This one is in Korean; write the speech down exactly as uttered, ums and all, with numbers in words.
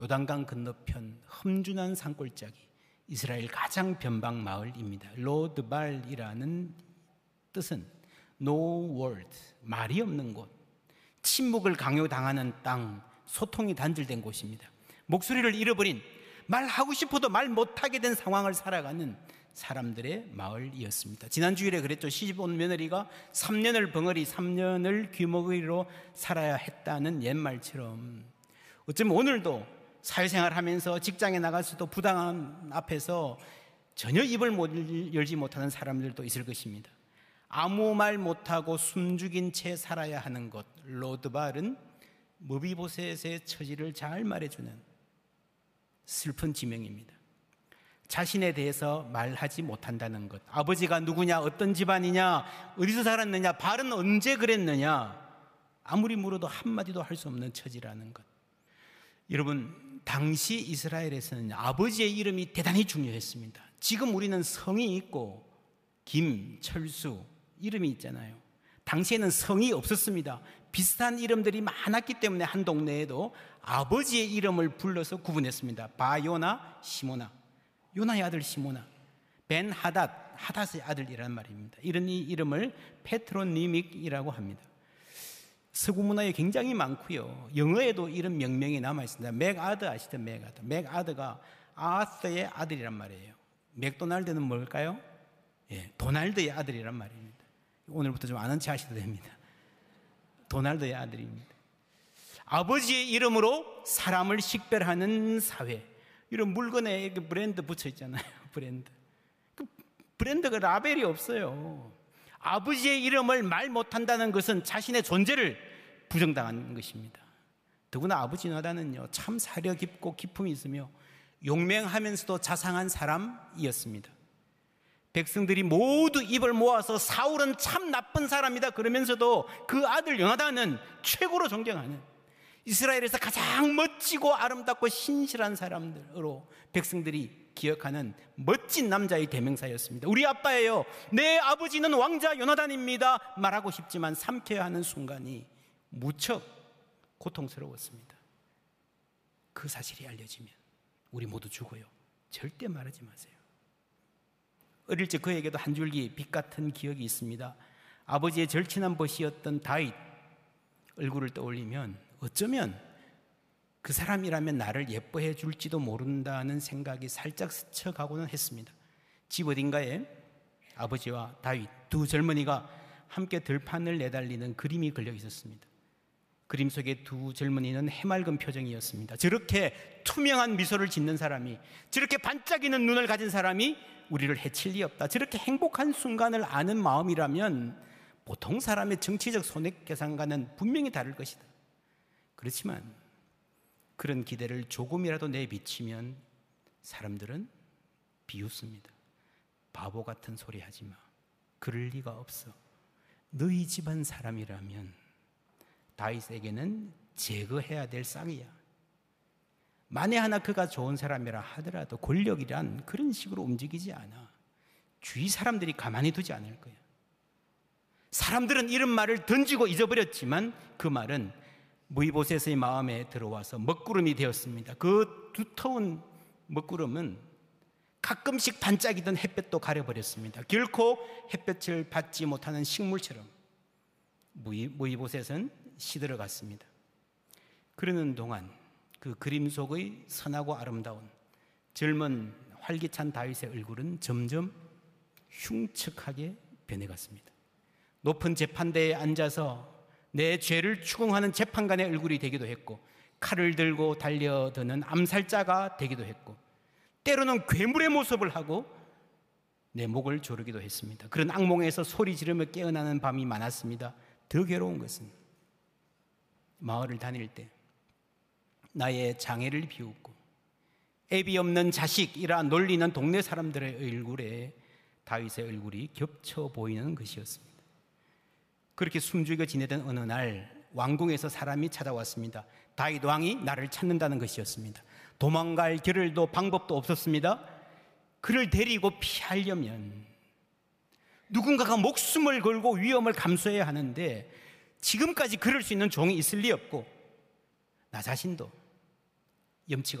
요단강 건너편 험준한 산골짜기, 이스라엘 가장 변방 마을입니다. 로드발이라는 뜻은 No word, 말이 없는 곳, 침묵을 강요당하는 땅, 소통이 단절된 곳입니다. 목소리를 잃어버린, 말하고 싶어도 말 못하게 된 상황을 살아가는 사람들의 마을이었습니다. 지난 주일에 그랬죠. 시집온 며느리가 삼 년을 벙어리, 삼 년을 귀머거리로 살아야 했다는 옛말처럼 어쩌면 오늘도 사회생활 하면서 직장에 나가서도 부당함 앞에서 전혀 입을 못 열지 못하는 사람들도 있을 것입니다. 아무 말 못하고 숨죽인 채 살아야 하는 것. 로드발은 무비보셋의 처지를 잘 말해주는 슬픈 지명입니다. 자신에 대해서 말하지 못한다는 것. 아버지가 누구냐, 어떤 집안이냐, 어디서 살았느냐, 발은 언제 그랬느냐, 아무리 물어도 한마디도 할 수 없는 처지라는 것. 여러분, 당시 이스라엘에서는 아버지의 이름이 대단히 중요했습니다. 지금 우리는 성이 있고 김, 철수 이름이 있잖아요. 당시에는 성이 없었습니다. 비슷한 이름들이 많았기 때문에 한 동네에도 아버지의 이름을 불러서 구분했습니다. 바요나, 시모나. 요나의 아들 시모나, 벤 하닷, 하닷의 아들이라는 말입니다. 이런 이 이름을 페트로니믹이라고 합니다. 서구 문화에 굉장히 많고요. 영어에도 이런 명명이 남아있습니다. 맥아드 아시죠? 맥아드. 맥아드가 아서의 아들이란 말이에요. 맥도날드는 뭘까요? 예, 도날드의 아들이란 말입니다. 오늘부터 좀 아는 체 하셔도 됩니다. 도날드의 아들입니다. 아버지의 이름으로 사람을 식별하는 사회. 이런 물건에 브랜드 붙여 있잖아요. 브랜드. 그 브랜드가 라벨이 없어요. 아버지의 이름을 말 못한다는 것은 자신의 존재를 부정당하는 것입니다. 더구나 아버지 요나단은요, 참 사려 깊고 기품이 있으며 용맹하면서도 자상한 사람이었습니다. 백성들이 모두 입을 모아서 사울은 참 나쁜 사람이다 그러면서도 그 아들 요나단은 최고로 존경하는, 이스라엘에서 가장 멋지고 아름답고 신실한 사람으로 백성들이 기억하는 멋진 남자의 대명사였습니다. 우리 아빠예요. 내 아버지는 왕자 요나단입니다. 말하고 싶지만 삼켜야 하는 순간이 무척 고통스러웠습니다. 그 사실이 알려지면 우리 모두 죽어요. 절대 말하지 마세요. 어릴 적 그에게도 한 줄기 빛 같은 기억이 있습니다. 아버지의 절친한 벗이었던 다윗 얼굴을 떠올리면 어쩌면 그 사람이라면 나를 예뻐해 줄지도 모른다는 생각이 살짝 스쳐가고는 했습니다. 집 어딘가에 아버지와 다윗 두 젊은이가 함께 들판을 내달리는 그림이 걸려 있었습니다. 그림 속의 두 젊은이는 해맑은 표정이었습니다. 저렇게 투명한 미소를 짓는 사람이, 저렇게 반짝이는 눈을 가진 사람이 우리를 해칠 리 없다. 저렇게 행복한 순간을 아는 마음이라면 보통 사람의 정치적 손익 계산과는 분명히 다를 것이다. 그렇지만 그런 기대를 조금이라도 내비치면 사람들은 비웃습니다. 바보 같은 소리 하지 마. 그럴 리가 없어. 너희 집안 사람이라면 다윗에게는 제거해야 될 쌍이야. 만에 하나 그가 좋은 사람이라 하더라도 권력이란 그런 식으로 움직이지 않아. 주위 사람들이 가만히 두지 않을 거야. 사람들은 이런 말을 던지고 잊어버렸지만 그 말은 무이보셋의 마음에 들어와서 먹구름이 되었습니다. 그 두터운 먹구름은 가끔씩 반짝이던 햇볕도 가려버렸습니다. 결코 햇볕을 받지 못하는 식물처럼 무이보셋은 시들어갔습니다. 그러는 동안 그 그림 속의 선하고 아름다운 젊은 활기찬 다윗의 얼굴은 점점 흉측하게 변해갔습니다. 높은 재판대에 앉아서 내 죄를 추궁하는 재판관의 얼굴이 되기도 했고, 칼을 들고 달려드는 암살자가 되기도 했고, 때로는 괴물의 모습을 하고 내 목을 조르기도 했습니다. 그런 악몽에서 소리 지르며 깨어나는 밤이 많았습니다. 더 괴로운 것은 마을을 다닐 때 나의 장애를 비웃고 애비 없는 자식이라 놀리는 동네 사람들의 얼굴에 다윗의 얼굴이 겹쳐 보이는 것이었습니다. 그렇게 숨죽여 지내던 어느 날 왕궁에서 사람이 찾아왔습니다. 다윗 왕이 나를 찾는다는 것이었습니다. 도망갈 겨를도 방법도 없었습니다. 그를 데리고 피하려면 누군가가 목숨을 걸고 위험을 감수해야 하는데 지금까지 그럴 수 있는 종이 있을 리 없고 나 자신도 염치가